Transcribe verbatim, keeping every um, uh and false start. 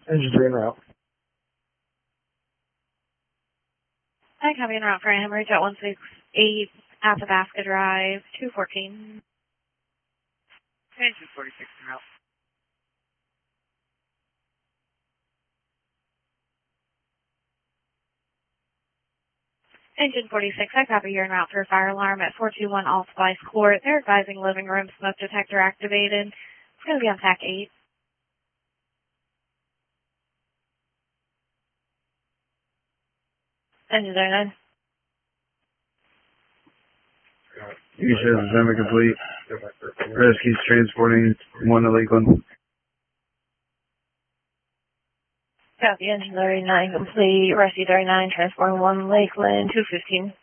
Engine three en route. Hi, copy en route for Hemorrhage at one six eight Athabasca Drive, two fourteen. Engine forty-six en route. Engine forty-six, I copy your en route for a fire alarm at four two one Allspice Court. They're advising living room smoke detector activated. It's going to be on T A C eight. Engine thirty-nine. You said the semi complete. Rescue's transporting one to Lakeland. Copy, engine thirty-nine complete. Rescue thirty-nine, transporting one Lakeland, two fifteen.